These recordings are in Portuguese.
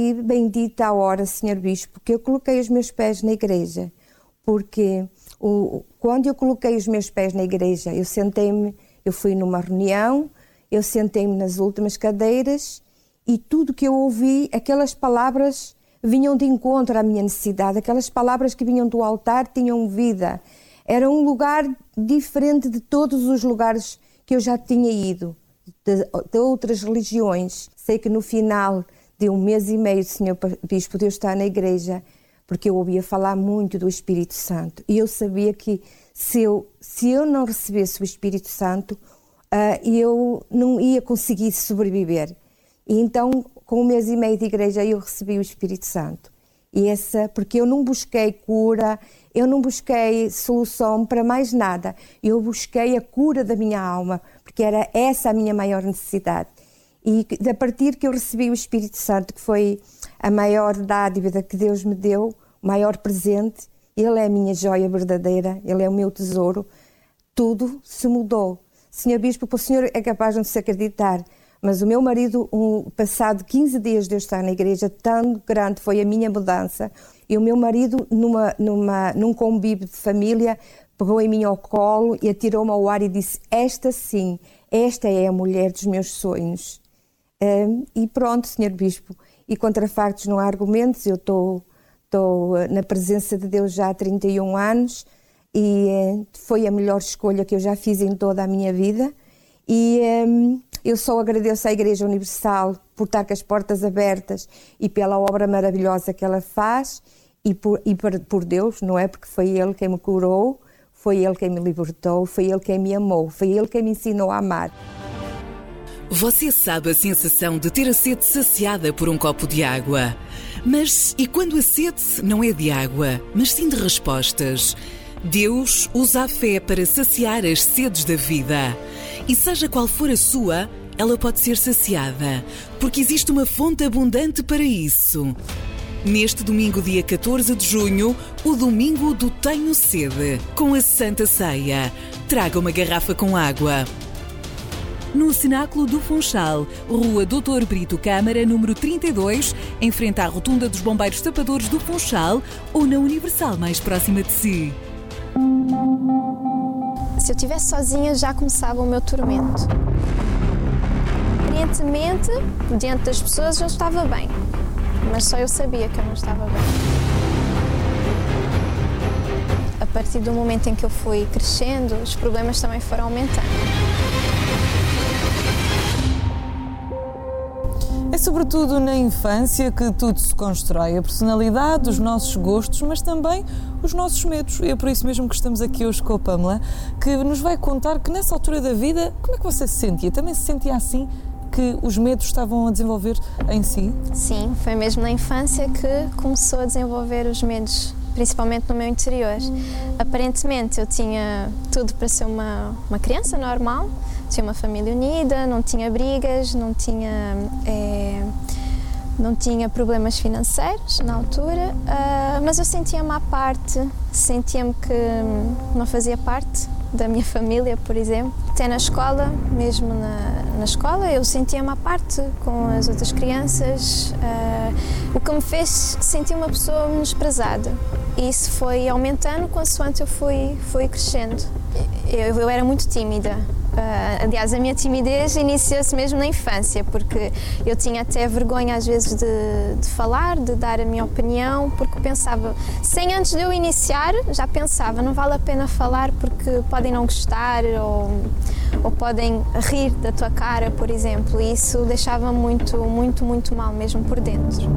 E bendita a hora, Senhor Bispo, que eu coloquei os meus pés na igreja, porque quando eu coloquei os meus pés na igreja, eu sentei-me, eu fui numa reunião, eu sentei-me nas últimas cadeiras e tudo que eu ouvi, aquelas palavras vinham de encontro à minha necessidade, aquelas palavras que vinham do altar tinham vida. Era um lugar diferente de todos os lugares que eu já tinha ido, de outras religiões. Sei que no final de 1 mês e meio, Senhor Bispo, de eu estar na igreja, porque eu ouvia falar muito do Espírito Santo. E eu sabia que se eu não recebesse o Espírito Santo, eu não ia conseguir sobreviver. E então, com 1 mês e meio de igreja, eu recebi o Espírito Santo. Porque eu não busquei cura, eu não busquei solução para mais nada. Eu busquei a cura da minha alma, porque era essa a minha maior necessidade. E a partir que eu recebi o Espírito Santo, que foi a maior dádiva que Deus me deu, o maior presente, Ele é a minha joia verdadeira, Ele é o meu tesouro, tudo se mudou. Senhor Bispo, o senhor é capaz de não se acreditar, mas o meu marido, passado 15 dias de eu estar na igreja, tão grande foi a minha mudança, e o meu marido, num convívio de família, pegou em mim ao colo e atirou-me ao ar e disse: esta sim, esta é a mulher dos meus sonhos. E pronto, Senhor Bispo, e contra factos não há argumentos. Eu estou na presença de Deus já há 31 anos e foi a melhor escolha que eu já fiz em toda a minha vida. E eu só agradeço à Igreja Universal por estar com as portas abertas e pela obra maravilhosa que ela faz e por Deus, não é? Porque foi Ele quem me curou, foi Ele quem me libertou, foi Ele quem me amou, foi Ele quem me ensinou a amar. Você sabe a sensação de ter a sede saciada por um copo de água. Mas e quando a sede não é de água, mas sim de respostas? Deus usa a fé para saciar as sedes da vida. E seja qual for a sua, ela pode ser saciada, porque existe uma fonte abundante para isso. Neste domingo, dia 14 de junho, o domingo do Tenho Sede, com a Santa Ceia. Traga uma garrafa com água. No Cenáculo do Funchal, Rua Doutor Brito Câmara, número 32, em frente à Rotunda dos Bombeiros Tapadores do Funchal, ou na Universal mais próxima de si. Se eu estivesse sozinha, já começava o meu tormento. Aparentemente, diante das pessoas, eu estava bem, mas só eu sabia que eu não estava bem. A partir do momento em que eu fui crescendo, os problemas também foram aumentando. É sobretudo na infância que tudo se constrói, a personalidade, os nossos gostos, mas também os nossos medos. E é por isso mesmo que estamos aqui hoje com a Pamela, que nos vai contar que nessa altura da vida, como é que você se sentia? Também se sentia assim, que os medos estavam a desenvolver em si? Sim, foi mesmo na infância que começou a desenvolver os medos, principalmente no meu interior. Aparentemente eu tinha tudo para ser uma criança normal, tinha uma família unida, não tinha brigas, não tinha problemas financeiros na altura, mas eu sentia-me à parte, sentia-me que não fazia parte da minha família, por exemplo. Até na escola, mesmo na escola, eu sentia-me à parte com as outras crianças, o que me fez sentir uma pessoa menosprezada. E isso foi aumentando consoante eu fui crescendo. Eu era muito tímida. Aliás, a minha timidez iniciou-se mesmo na infância, porque eu tinha até vergonha às vezes de falar, de dar a minha opinião, porque pensava, sem antes de eu iniciar, já pensava, não vale a pena falar porque podem não gostar ou podem rir da tua cara, por exemplo, e isso deixava-me muito, muito, muito mal mesmo por dentro.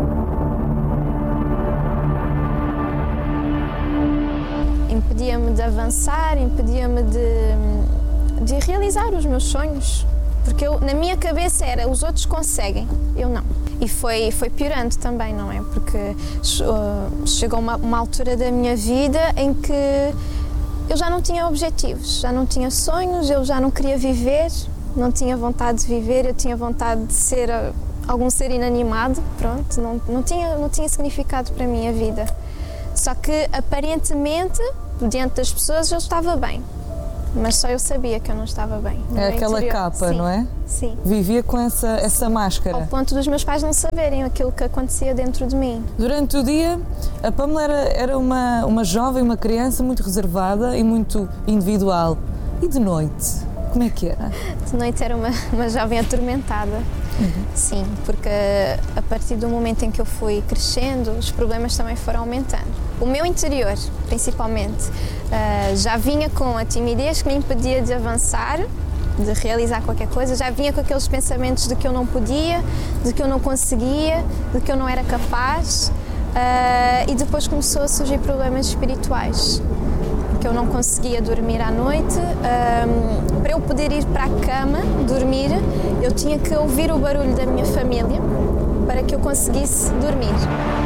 Impedia-me de avançar, impedia-me de realizar os meus sonhos, porque na minha cabeça era, os outros conseguem, eu não. E foi piorando também, não é? Porque chegou uma altura da minha vida em que eu já não tinha objetivos, já não tinha sonhos, eu já não queria viver, não tinha vontade de viver, eu tinha vontade de ser algum ser inanimado, pronto, não tinha significado para mim a vida. Só que, aparentemente, diante das pessoas, eu estava bem. mas só eu sabia que eu não estava bem. É aquela capa, sim, não é? Sim. Vivia com essa máscara. Ao ponto dos meus pais não saberem aquilo que acontecia dentro de mim. Durante o dia, a Pamela era uma jovem, uma criança muito reservada e muito individual. E de noite, como é que era? De noite era uma jovem atormentada. Sim, porque a partir do momento em que eu fui crescendo, os problemas também foram aumentando. O meu interior, principalmente, já vinha com a timidez que me impedia de avançar, de realizar qualquer coisa, já vinha com aqueles pensamentos de que eu não podia, de que eu não conseguia, de que eu não era capaz, e depois começou a surgir problemas espirituais, que eu não conseguia dormir à noite. Para eu poder ir para a cama, dormir, eu tinha que ouvir o barulho da minha família para que eu conseguisse dormir.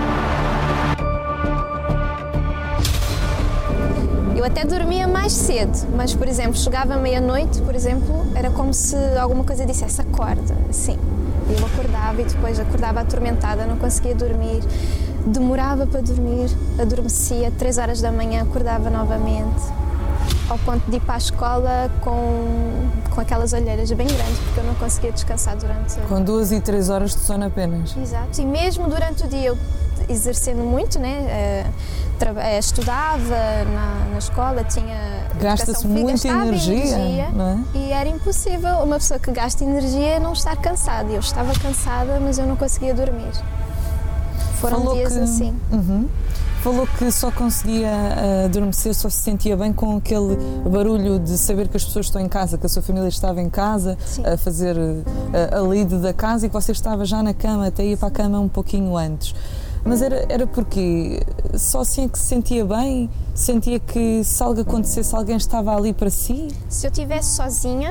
Eu até dormia mais cedo, mas, por exemplo, chegava à meia-noite, por exemplo, era como se alguma coisa dissesse acorda, assim. Eu acordava e depois acordava atormentada, não conseguia dormir, demorava para dormir, adormecia, 3 horas da manhã acordava novamente, ao ponto de ir para a escola com aquelas olheiras bem grandes, porque eu não conseguia descansar durante... Com 2 e 3 horas de sono apenas. Exato, e mesmo durante o dia eu exercendo muito, né? Estudava na escola, tinha gasta-se muita energia, não é? E era impossível uma pessoa que gasta energia não estar cansada. Eu estava cansada, mas eu não conseguia dormir. Foram dias assim. Falou que só conseguia adormecer, só se sentia bem com aquele barulho de saber que as pessoas estão em casa, que a sua família estava em casa, sim, a fazer a lide da casa, e que você estava já na cama, até ia para a cama um pouquinho antes. Mas era porque só assim é que se sentia bem? Sentia que se algo acontecesse, alguém estava ali para si? Se eu estivesse sozinha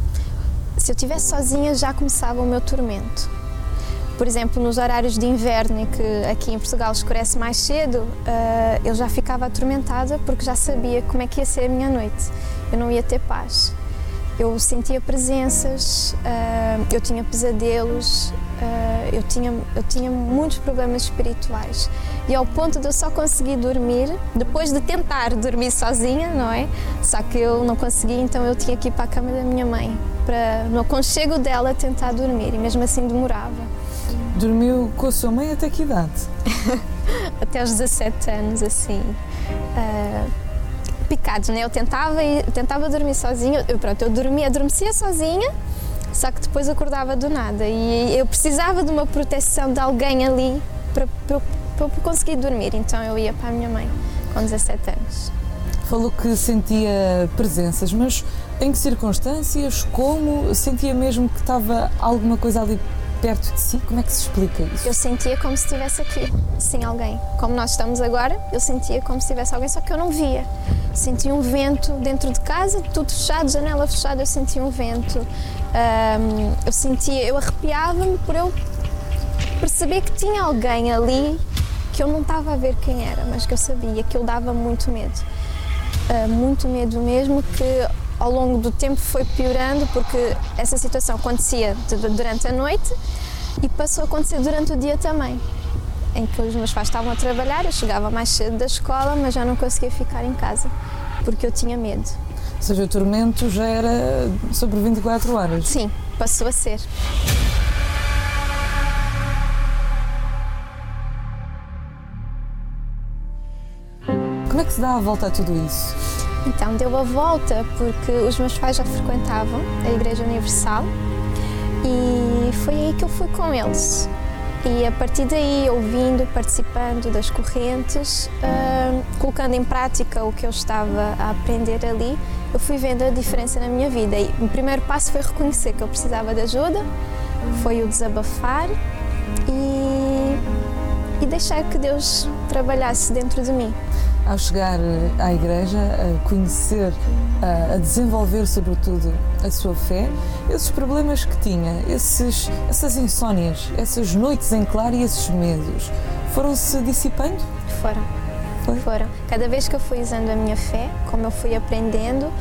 já começava o meu tormento. Por exemplo, nos horários de inverno, em que aqui em Portugal escurece mais cedo, eu já ficava atormentada porque já sabia como é que ia ser a minha noite. Eu não ia ter paz. Eu sentia presenças, eu tinha pesadelos, eu tinha muitos problemas espirituais. E ao ponto de eu só conseguir dormir, depois de tentar dormir sozinha, não é? Só que eu não conseguia, então eu tinha que ir para a cama da minha mãe, para no aconchego dela tentar dormir, e mesmo assim demorava. Dormiu com a sua mãe até que idade? Até aos 17 anos, assim. Picados, né? Eu tentava dormir sozinha, eu adormecia sozinha, só que depois acordava do nada, e eu precisava de uma proteção de alguém ali para eu conseguir dormir, então eu ia para a minha mãe com 17 anos. Falou que sentia presenças, mas em que circunstâncias? Como? Sentia mesmo que estava alguma coisa ali perto de si? Como é que se explica isso? Eu sentia como se estivesse aqui, sim, alguém. Como nós estamos agora, eu sentia como se estivesse alguém, só que eu não via. Sentia um vento dentro de casa, tudo fechado, janela fechada, eu sentia um vento. Eu arrepiava-me por eu perceber que tinha alguém ali que eu não estava a ver quem era, mas que eu sabia, que eu dava muito medo. Muito medo mesmo, que ao longo do tempo foi piorando, porque essa situação acontecia durante a noite e passou a acontecer durante o dia também, em que os meus pais estavam a trabalhar, eu chegava mais cedo da escola, mas já não conseguia ficar em casa, porque eu tinha medo. Ou seja, o tormento já era sobre 24 horas? Sim, passou a ser. Como é que se dá a volta a tudo isso? Então, deu a volta porque os meus pais já frequentavam a Igreja Universal e foi aí que eu fui com eles. E a partir daí, ouvindo, participando das correntes, colocando em prática o que eu estava a aprender ali, eu fui vendo a diferença na minha vida. E o primeiro passo foi reconhecer que eu precisava de ajuda, foi o desabafar e deixar que Deus trabalhasse dentro de mim. Ao chegar à igreja, a conhecer, a desenvolver sobretudo a sua fé, esses problemas que tinha, essas insónias, essas noites em claro e esses medos, foram-se dissipando? Foram. Cada vez que eu fui usando a minha fé, como eu fui aprendendo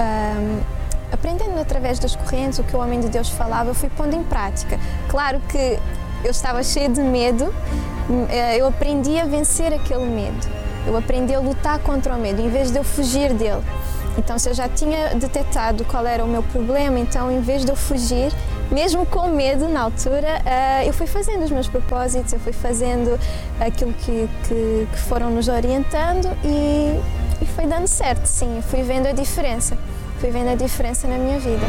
através das correntes, o que o homem de Deus falava, eu fui pondo em prática. Claro que eu estava cheia de medo, eu aprendi a vencer aquele medo. Eu aprendi a lutar contra o medo, em vez de eu fugir dele. Então, se eu já tinha detectado qual era o meu problema, então, em vez de eu fugir, mesmo com medo na altura, eu fui fazendo os meus propósitos, eu fui fazendo aquilo que foram nos orientando e foi dando certo, sim. Eu fui vendo a diferença na minha vida.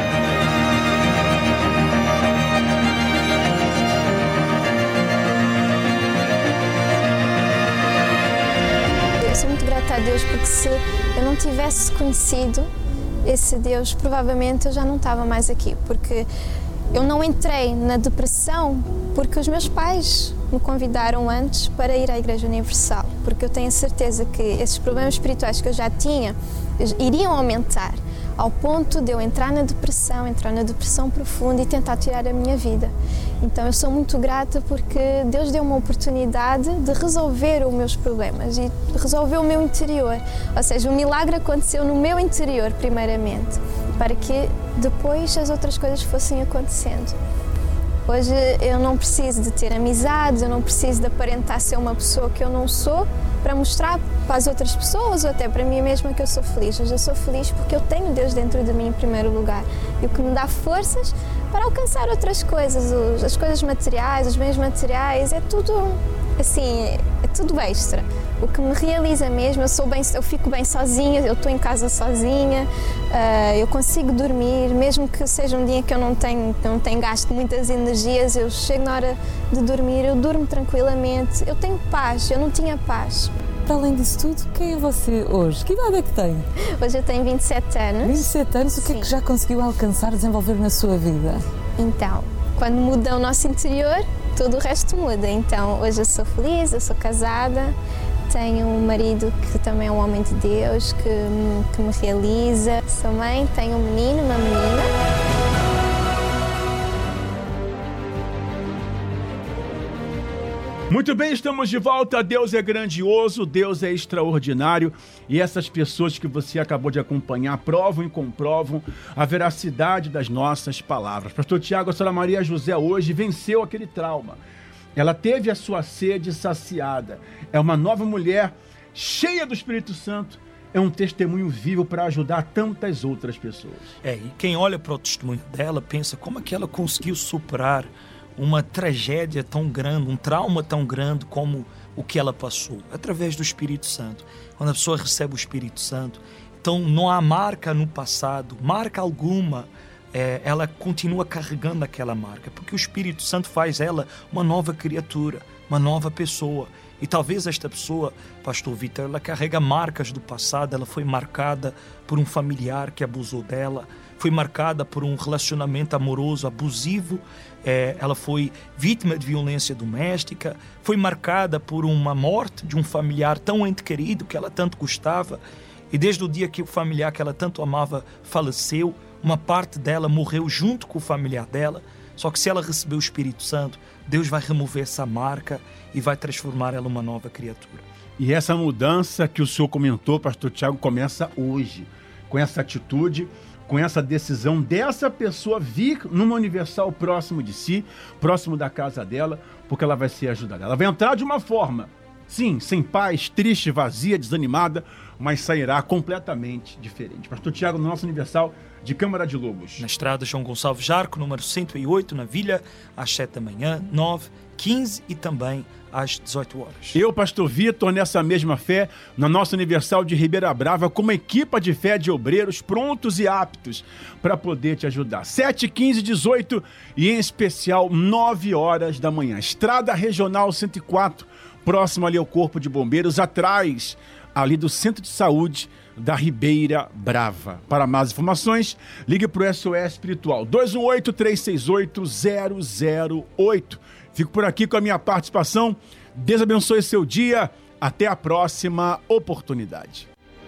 Eu sou muito grata a Deus, porque se eu não tivesse conhecido esse Deus, provavelmente eu já não estava mais aqui, porque eu não entrei na depressão porque os meus pais me convidaram antes para ir à Igreja Universal, porque eu tenho a certeza que esses problemas espirituais que eu já tinha iriam aumentar ao ponto de eu entrar na depressão profunda e tentar tirar a minha vida. Então eu sou muito grata porque Deus deu uma oportunidade de resolver os meus problemas e resolver o meu interior. Ou seja, o milagre aconteceu no meu interior primeiramente, para que depois as outras coisas fossem acontecendo. Hoje eu não preciso de ter amizades, eu não preciso de aparentar ser uma pessoa que eu não sou para mostrar para as outras pessoas ou até para mim mesma que eu sou feliz. Hoje eu sou feliz porque eu tenho Deus dentro de mim em primeiro lugar e o que me dá forças para alcançar outras coisas, as coisas materiais, os bens materiais, é tudo assim, é tudo extra. O que me realiza mesmo, eu fico bem sozinha, eu estou em casa sozinha, eu consigo dormir, mesmo que seja um dia que eu não tenho gasto muitas energias, eu chego na hora de dormir, eu durmo tranquilamente, eu tenho paz, eu não tinha paz. Para além disso tudo, quem é você hoje? Que idade é que tem? Hoje eu tenho 27 anos. 27 anos, o que é que já conseguiu alcançar, desenvolver na sua vida? Então, quando muda o nosso interior, tudo o resto muda. Então, hoje eu sou feliz, eu sou casada, tenho um marido que também é um homem de Deus, que me realiza. Sou mãe, tenho um menino, uma menina. Muito bem, estamos de volta. Deus é grandioso, Deus é extraordinário e essas pessoas que você acabou de acompanhar provam e comprovam a veracidade das nossas palavras. Pastor Tiago, a senhora Maria José hoje venceu aquele trauma. Ela teve a sua sede saciada. É uma nova mulher cheia do Espírito Santo. É um testemunho vivo para ajudar tantas outras pessoas. E quem olha para o testemunho dela pensa como é que ela conseguiu superar uma tragédia tão grande, um trauma tão grande como o que ela passou, através do Espírito Santo. Quando a pessoa recebe o Espírito Santo, então não há marca no passado, marca alguma, ela continua carregando aquela marca, porque o Espírito Santo faz ela uma nova criatura, uma nova pessoa. E talvez esta pessoa, pastor Vitor, ela carrega marcas do passado, ela foi marcada por um familiar que abusou dela, foi marcada por um relacionamento amoroso abusivo, ela foi vítima de violência doméstica, foi marcada por uma morte de um familiar tão ente querido que ela tanto gostava, e desde o dia que o familiar que ela tanto amava faleceu, uma parte dela morreu junto com o familiar dela. Só que se ela receber o Espírito Santo, Deus vai remover essa marca e vai transformar ela uma nova criatura. E essa mudança que o senhor comentou, pastor Tiago, começa hoje, com essa atitude, com essa decisão dessa pessoa vir numa Universal próximo de si, próximo da casa dela, porque ela vai ser ajudada. Ela vai entrar de uma forma, sim, sem paz, triste, vazia, desanimada, mas sairá completamente diferente. Pastor Tiago, no nosso Universal de Câmara de Lobos. Na estrada João Gonçalves Jarco, número 108, na Vila, às 7 da manhã, 9, 15 e também às 18 horas. Eu, pastor Vitor, nessa mesma fé, na nossa Universal de Ribeira Brava, com uma equipa de fé de obreiros prontos e aptos para poder te ajudar. 7, 15, 18 e em especial 9 horas da manhã. Estrada Regional 104, próximo ali ao Corpo de Bombeiros, atrás ali do Centro de Saúde da Ribeira Brava. Para mais informações, ligue para o SOS Espiritual 218-368-008. Fico por aqui com a minha participação. Deus abençoe seu dia. Até a próxima oportunidade.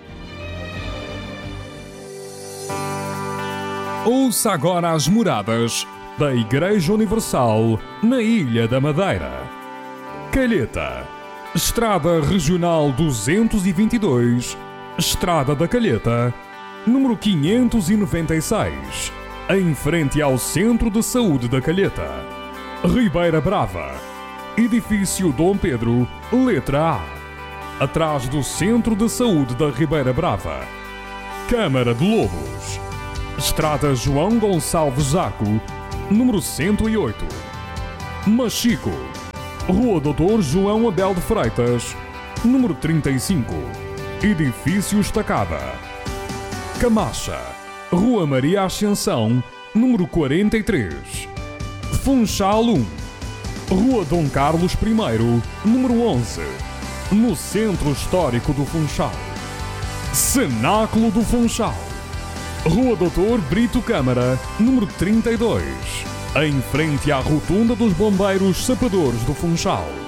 Ouça agora as moradas da Igreja Universal na Ilha da Madeira. Calheta, Estrada Regional 222, Estrada da Calheta, número 596, em frente ao Centro de Saúde da Calheta. Ribeira Brava, Edifício Dom Pedro, letra A, atrás do Centro de Saúde da Ribeira Brava. Câmara de Lobos, Estrada João Gonçalves Zaco, número 108. Machico, Rua Doutor João Abel de Freitas, número 35. Edifício Estacada. Camacha, Rua Maria Ascensão, número 43. Funchal 1, Rua Dom Carlos I, número 11, no Centro Histórico do Funchal. Cenáculo do Funchal, Rua Doutor Brito Câmara, número 32, em frente à Rotunda dos Bombeiros Sapadores do Funchal.